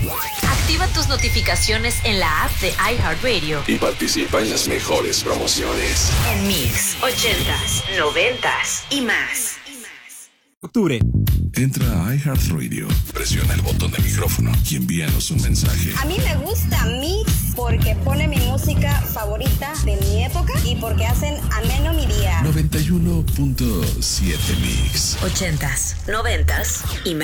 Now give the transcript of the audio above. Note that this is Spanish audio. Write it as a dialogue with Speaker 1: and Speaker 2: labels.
Speaker 1: Activa tus notificaciones en la app de iHeartRadio
Speaker 2: y participa en las mejores promociones.
Speaker 1: en Mix, 80s, 90s y más.
Speaker 3: Octubre.
Speaker 2: Entra a iHeartRadio, presiona el botón de micrófono y envíanos un mensaje.
Speaker 4: A mí me gusta Mix porque pone mi música favorita de mi época y porque hacen ameno mi día.
Speaker 2: 91.7 Mix.
Speaker 1: 80s, 90s y más.